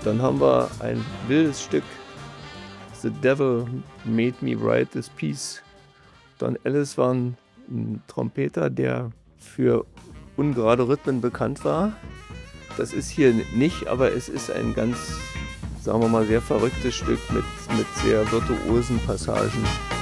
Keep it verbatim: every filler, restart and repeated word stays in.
Dann haben wir ein wildes Stück, The Devil Made Me Write This Piece. Don Ellis war ein, ein Trompeter, der für ungerade Rhythmen bekannt war. Das ist hier nicht, aber es ist ein ganz, sagen wir mal, sehr verrücktes Stück mit, mit sehr virtuosen Passagen.